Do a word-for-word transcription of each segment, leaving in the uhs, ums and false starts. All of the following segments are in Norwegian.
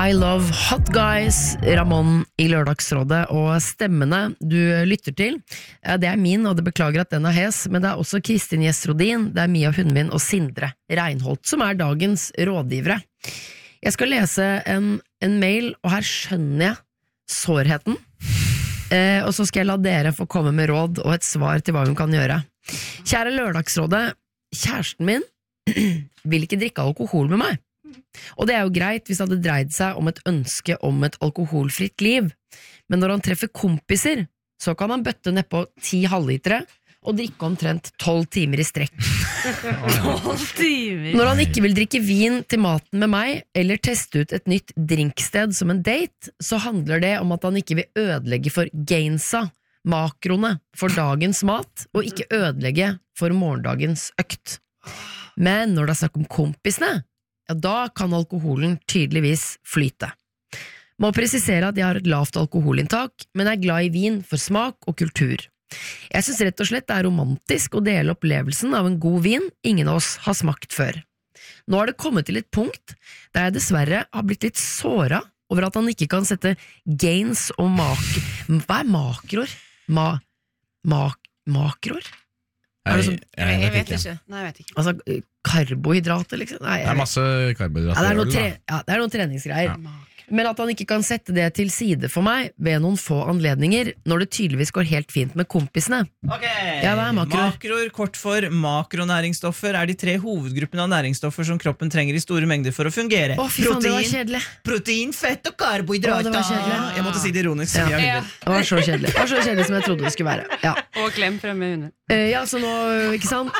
I love hot guys, Ramón i Lørdagsrådet, og stemmene du lytter til, det er min, og det beklager at den er hes, men det er også Kristin Gjessrodin, det er Mia Hundvin og Sindre Reinholt, som er dagens rådgivere. Jeg skal lese en, en mail, og her skjønner jeg sårheten, eh, og så skal jeg la dere få komme med råd og et svar til hva hun kan gjøre. Kjære Lørdagsrådet, kjæresten min vil ikke drikke alkohol med meg. Og det er jo greit hvis det hadde dreid seg om et ønske om et alkoholfritt liv, men når han treffer kompiser, så kan han bøtte nedpå ti halvlitere og drikke omtrent tolv timer i strekk. tolv timer? Når han ikke vil drikke vin til maten med meg, eller teste ut et nytt drinksted som en date, så handler det om at han ikke vil ødelegge for gainsa, makroene for dagens mat, og ikke ødelegge for morgendagens økt. Men når det er snakk om kompisene, ja, da kan alkoholen tydeligvis flyte. Må presisere at jeg har et lavt alkoholinntak, men er glad i vin for smak og kultur. Jeg synes rett og slett det er romantisk å dele opplevelsen av en god vin ingen av oss har smakt før. Nå har det kommet til et punkt der jeg dessverre har blitt litt såret over at han ikke kan sette gains og mak... Hva er makroer? Ma... Mak... Makroer? Jeg, sånn, jeg, jeg, jeg vet ikke. Nei, jeg vet ikke. Altså, karbohydrater, liksom? Nei, det er masse karbohydrater. Ja, det er noen, tre, ja, det er noen treningsgreier. Ja. Men at han ikke kan sette det til side for meg ved noen få anledninger, når det tydeligvis går helt fint med kompisene. Ok, ja, hva er makroer? Makroer, kort for makronæringsstoffer, er de tre hovedgruppene av næringsstoffer som kroppen trenger i store mengder for å fungere. Å, fy faen, det var kjedelig. Protein, fett og karbohydrater. Å, det var kjedelig. Jeg måtte si det ironisk. Ja. Ja. Det var så kjedelig. Det var så kjedelig som jeg trodde det skulle være. Ja. Og klem fremme under. Uh, ja, så nå, ikke sant?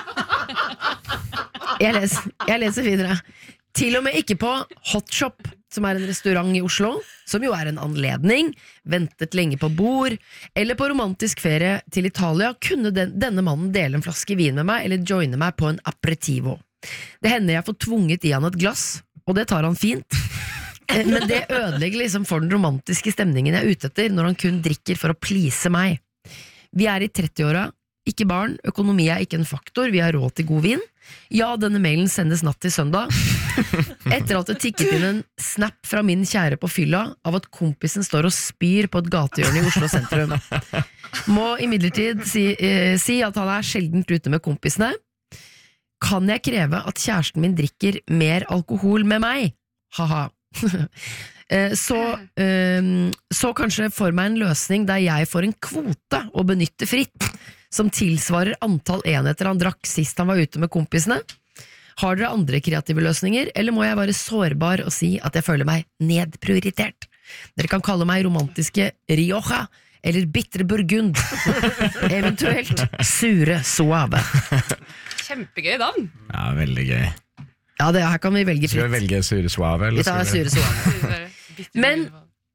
Jeg leser, jeg leser videre. Til og med ikke på Hot Shop, som er en restaurant i Oslo, som jo er en anledning, ventet lenge på bord, eller på romantisk ferie til Italia, kunne den, denne mannen dele en flaske vin med meg, eller joine meg på en aperitivo. Det hender jeg får tvunget i han et glass, og det tar han fint. Men det ødelegger liksom for den romantiske stemningen jeg er ute etter, når han kun drikker for å please meg. Vi er i trettiåra, ikke barn, økonomi er ikke en faktor, vi har råd til god vin. Ja, denne mailen sendes natt til søndag. Etter at det tikket inn en snap fra min kjære på fylla av at kompisen står og spyr på et gatehjørne i Oslo sentrum. Må imidlertid si, eh, si at han er sjeldent ute med kompisene. Kan jeg kreve at kjæresten min drikker mer alkohol med meg? Haha. Så, så kanskje får meg en løsning der jeg får en kvote å benytte fritt, som tilsvarer antall enheter han drakk sist han var ute med kompisene. Har dere andre kreative løsninger, eller må jeg være sårbar og si at jeg føler meg nedprioritert? Dere kan kalle meg romantiske Rioja, eller bitre Burgund, eventuelt sure Suave. Kjempegøy navn. Ja, veldig gøy. Ja, det, her kan vi velge fritt. Skal vi velge sure Suave? Vi tar sure Suave. Bitte Men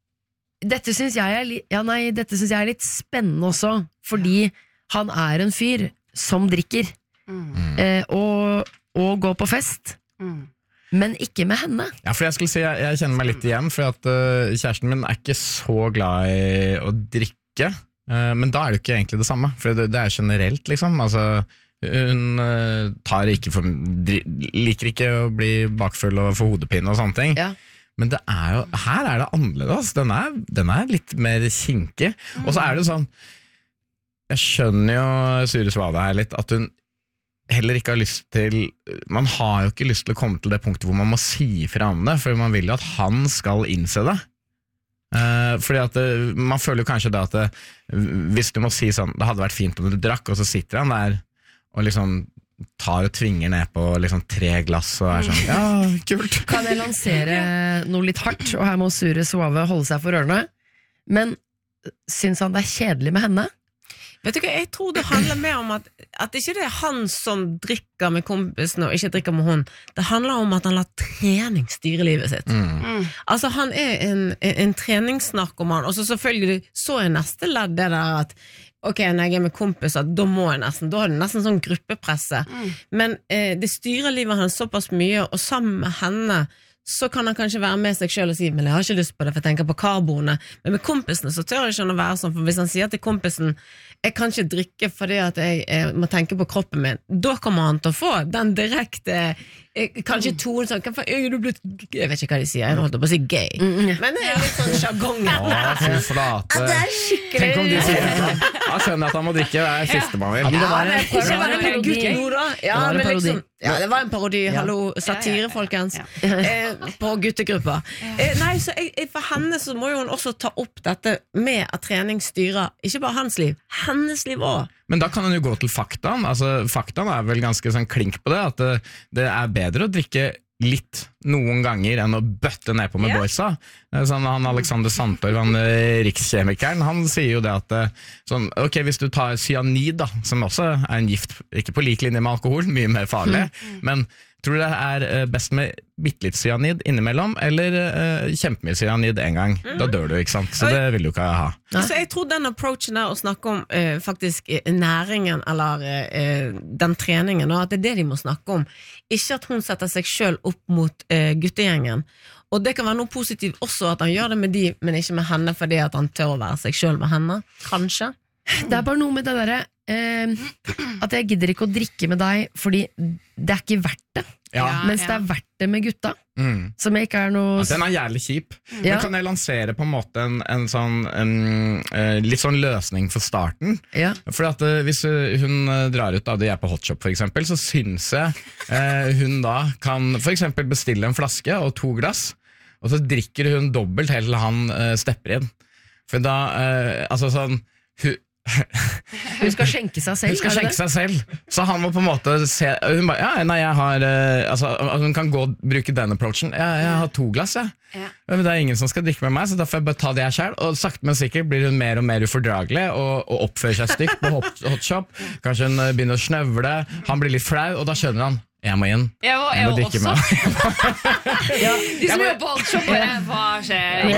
dette synes jeg er, li- ja, nei, dette synes jeg er litt spennende også, fordi han er en fyr som drikker, Mm. eh, og, og går på fest, Mm. men ikke med henne. Ja, for jeg skulle si, jeg, jeg kjenner meg litt igjen, for at uh, kjæresten min er ikke så glad i å drikke, uh, men da er det ikke egentlig det samme, for det, det er generelt liksom, altså hun uh, tar ikke for, dri, liker ikke å bli bakfull og få hodepine og sånne ting. Ja. Men det er jo, her er det annerledes, den er, den er litt mer kinkig, mm. og så er det jo sånn, jeg skjønner jo Sure Suave her litt, at hun heller ikke har lyst til, man har jo ikke lyst til å komme til det punktet hvor man må si fra om det, for man vil jo at han skal innse det. Uh, fordi at det, man føler jo kanskje da at det, hvis du må si sånn, det hadde vært fint om du drakk, og så sitter han der og liksom tar og tvinger ned på liksom tre glass og er sånn, ja, kult. Kan jeg lansere noe litt hardt, og her må Sure Suave holde seg for ørene, men synes han det er kjedelig med henne? Vet du hva, jeg tror det handler mer om at, at ikke det er han som drikker med kompisen og ikke drikker med hun. Det handler om at han lar trening styre livet sitt. Mm. Mm. Altså han er en, en, en treningsnarkoman, og så selvfølgelig så er neste ledd det der at ok, når jeg er med kompiser, da må jeg nesten, da har det nesten sånn gruppepresse. Mm. Men eh, det styrer livet hans såpass mye, og sammen med henne så kan han kanskje være med seg selv og si, men jeg har ikke lyst på det, for jeg tenker på karboene. Men med kompisene så tør jeg ikke han å være sånn, for hvis han sier til kompisen, jeg kan ikke drikke fordi at jeg, jeg må tenke på kroppen min, da kommer han til å få den direkte eh, kanskje tonen sånn, hva faen, er du blitt, jeg vet ikke hva de sier, jeg holdt på å si gay, men det er litt sånn jargong. Å, fy flate. Det er skikkelig. Tenk om de sier sånn. Ja, skjønner at han må drikke, det er siste man vil. Ja, men det var Ja, en- men prøv det å var være en litt parodi. gutt nå da. Ja, Det var en men parodi. liksom, ja, det var en parodi, hallo, satire, folkens, eh, på guttegrupper. Eh, nei, så jeg, jeg, for henne så må jo hun også ta opp dette med at trening styrer, ikke bare hans liv, hennes liv også. Men da kan hun jo gå til faktaen. Altså, faktaen er vel ganske sånn klink på det, at det, det er bedre å drikke litt noen ganger enn å bøtte ned på med Ja. boysa. Sånn, han Alexander Sandtorv, han eh, rikskjemikeren, han sier jo det at eh, sånn, ok, hvis du tar cyanid da, som også er en gift, ikke på lik linje med alkohol, mye mer farlig, men tror du det er eh, best med bittelitt cyanid innimellom, eller eh, kjempemye cyanid en gang? Da dør du, ikke sant? Så det vil du ikke ha. Nei. Så jeg tror den approachen der å snakke om eh, faktisk eh, næringen eller eh, den treningen, og at det er det de må snakke om, ikke at hun setter seg selv opp mot eh, guttegjengen. Og det kan være noe positivt også at han gjør det med de, men ikke med henne, fordi at han tør å være seg selv med henne, kanskje. Det er bare noe med det derre eh, at jeg gidder ikke å drikke med deg fordi det er ikke verdt det. Ja. Ja. Mens det er verdt det med gutta, Mm. som ikke er noe Ja, den er jævlig kjip. Ja. Men kan jeg lansere på en måte en, en sånn en, eh, litt sånn løsning for starten? Ja. For at eh, hvis eh, hun eh, drar ut da de er på hotshop for eksempel, så syns jeg eh, hun da kan for eksempel bestille en flaske og to glass, og så drikker hun dobbelt helt til han eh, stepper inn. For da, eh, altså sånn hun, Hun skal skjenke seg selv. hun skal er det skjenke seg selv, så han må på en måte se hun bare, ja, nei, jeg har eh, altså, hun kan gå og bruke den approachen. Ja, jeg har to glass, jeg. Ja. Men det er ingen som skal drikke med meg, så derfor får jeg bare ta det jeg selv. Og sakte, men sikkert blir hun mer og mer ufordragelig og, og oppfører seg stygt på hot- hotshop. Kanskje hun eh, begynner å snøvle, han blir litt flau, og da skjønner han jeg må inn. Jeg må, Jeg jeg må må drikke også. med. De som jobber på Hotshop, bare hva skjer?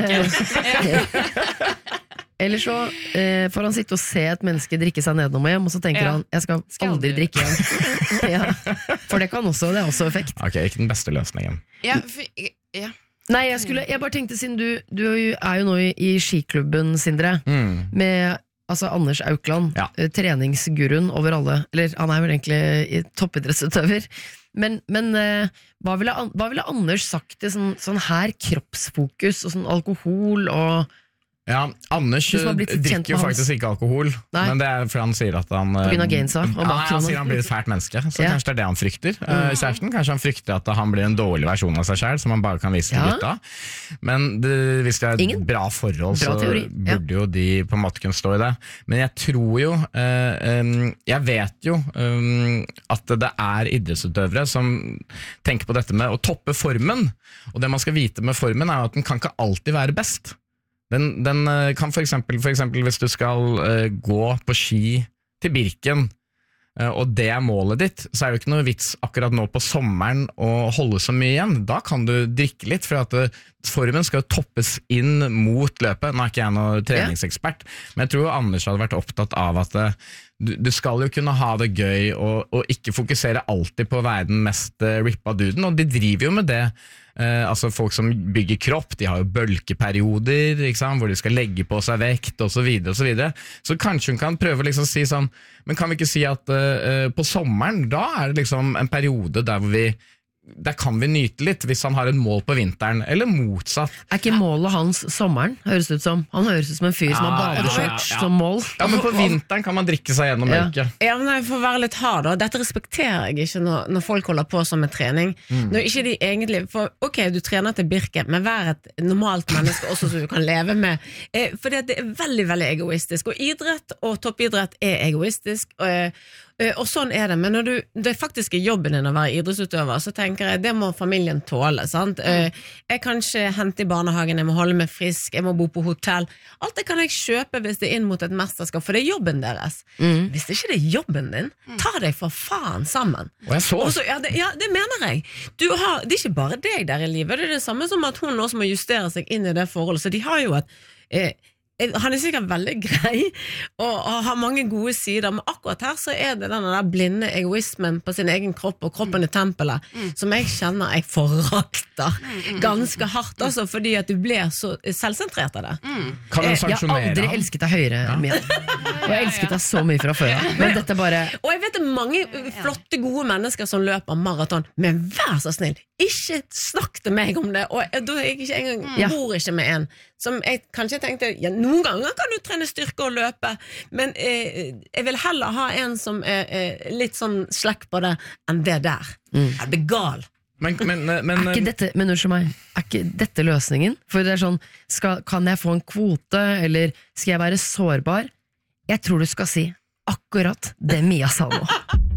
Ikke. Eller så eh, får han sitte og se et menneske drikke seg nedenom og hjem, og så tenker Ja. han jeg skal Skal aldri aldri. drikke igjen. Ja. For det kan også, det er også effekt. Ok, ikke den beste løsningen. Ja, for, ja. Nei, jeg, skulle, jeg bare tenkte siden du, du er jo nå i, i skiklubben, Sindre, Mm. med altså, Anders Aukland, Ja. eh, treningsguruen over alle. Eller han er vel egentlig i- toppidrettsutøver. Men, men eh, hva, ville, An- hva ville Anders sagt til sånn, sånn her kroppsfokus og sånn alkohol og Ja, Anders Du som har blitt kjent drikker jo med faktisk ikke alkohol, Nei. men det er fordi han sier at han På grunn av eh, gainsa og ja, makroene. han sier han blir et fælt menneske, så Ja. kanskje det er det han frykter. Eh, kjæresten, kanskje han frykter at han blir en dårlig versjon av seg selv, som han bare kan vise til Ja. gutta. Men det, hvis det er et Ingen- bra forhold, Bra så teori, ja. burde jo de på en måte kunne stå i det. Men jeg tror jo, eh, em, jeg vet jo em, at det er idrettsutøvere som tenker på dette med å toppe formen, og det man skal vite med formen er jo at den kan ikke alltid være best. Den, den eh, kan for eksempel, for eksempel hvis du skal eh, gå på ski til Birken, eh, og det er målet ditt, så er det jo ikke noe vits akkurat nå på sommeren å holde så mye igjen. Da kan du drikke litt, for at eh, formen skal jo toppes inn mot løpet. Nå er ikke jeg noen treningsekspert, men jeg tror Anders hadde vært opptatt av at eh, du, du skal jo kunne ha det gøy og, og ikke fokusere alltid på å være den mest eh, rippa duden, og de driver jo med det. Eh, altså folk som bygger kropp, de har jo bølkeperioder, ikke sant, hvor de skal legge på seg vekt og så videre og så videre. Så kanskje hun kan prøve å liksom si sånn, men kan vi ikke si at eh, på sommeren, da er det liksom en periode der hvor vi der kan vi nyte litt hvis han har en mål på vinteren, eller motsatt. Er ikke målet hans sommeren, høres det ut som? Han høres ut som en fyr som har Ja, ja, badeshorts ja, ja. som mål. Ja, men på vinteren kan man drikke seg gjennom Ja. mørket. Ja, men jeg får være litt hard da. Dette respekterer jeg ikke når, når folk holder på som med trening. Når ikke de egentlig, for ok, du trener til Birken, men vær et normalt menneske også som du kan leve med. Eh, for det er veldig, veldig egoistisk. Og idrett og toppidrett er egoistisk. Og, eh, og sånn er det. Men når du, det faktisk er jobben din å være idrettsutøver, så tenker jeg, det må familien tåle, sant? Eh, jeg kan ikke hente i barnehagen, jeg må holde meg frisk, jeg må bo på hotell. Alt det kan jeg kjøpe hvis det er inn mot et mesterskap, for det er jobben deres. Mm. Hvis det ikke er jobben din, ta deg for faen sammen. Og jeg så, Og så- ja, det, ja, det mener jeg. Du har, det er ikke bare deg der i livet, det er det samme som at hun også må justere seg inn i det forholdet, så de har jo et eh, han er sikkert veldig grei og, og har mange gode sider, men akkurat her så er det den der blinde egoismen på sin egen kropp og kroppen i tempelet, mm. som jeg kjenner jeg forakter ganske hardt, altså, fordi at du blir så selvsentrert av det. Mm. Kan du sanksjonere? Jeg har aldri elsket deg høyere, ja. Mia. Og jeg elsket deg så mye fra før. Men dette bare... Og jeg vet det er mange flotte, gode mennesker som løper maraton, men vær så snill, ikke snakk til meg om det, og da er jeg ikke engang, ja. bor ikke med en, som jeg kanskje tenkte, ja, noen ganger kan du trene styrke og løpe, men eh, jeg vil heller ha en som er eh, litt sånn slekk på det, enn det der. Mm. Jeg blir gal. Men, men, men, er ikke dette, men unnskyld meg, er ikke dette løsningen? For det er sånn, skal, kan jeg få en kvote, eller skal jeg være sårbar? Jeg tror du skal si akkurat det Mia sa nå.